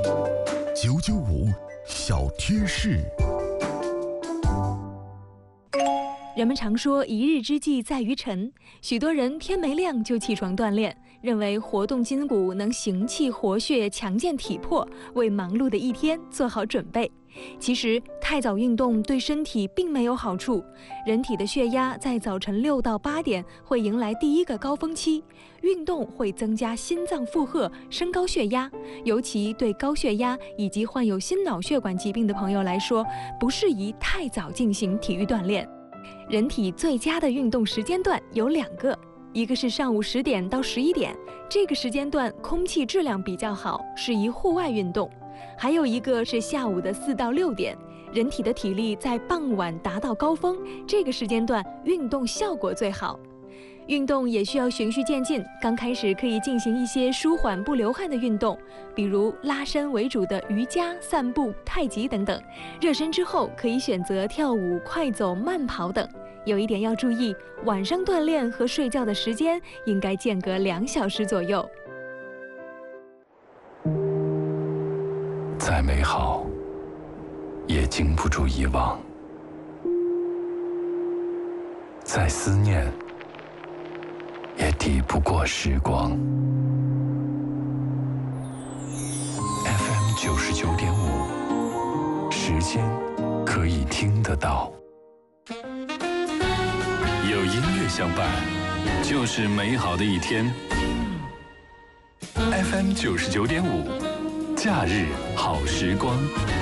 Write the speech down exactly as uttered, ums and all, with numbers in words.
九九五小贴士。 人们常说一日之计在于晨，许多人天没亮就起床锻炼，认为活动筋骨能行气活血，强健体魄，为忙碌的一天做好准备。其实太早运动对身体并没有好处，人体的血压在早晨六到八点会迎来第一个高峰期，运动会增加心脏负荷，升高血压，尤其对高血压以及患有心脑血管疾病的朋友来说，不适宜太早进行体育锻炼。人体最佳的运动时间段有两个，一个是上午十点到十一点，这个时间段空气质量比较好，适宜户外运动；还有一个是下午的四到六点，人体的体力在傍晚达到高峰，这个时间段运动效果最好。运动也需要循序渐进，刚开始可以进行一些舒缓不流汗的运动，比如拉伸为主的瑜伽、散步、太极等等。热身之后可以选择跳舞、快走、慢跑等。有一点要注意，晚上锻炼和睡觉的时间应该间隔两小时左右。 再美好，也经不住遗忘；再思念，也抵不过时光。F M 九十九点五，时间可以听得到。有音乐相伴，就是美好的一天。F M 九十九点五，假日好时光。